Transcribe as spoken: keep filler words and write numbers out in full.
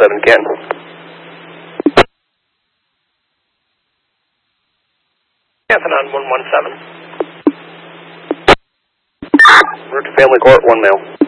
seven, Ken. Athenon one one seven. Route to Family Court, one male.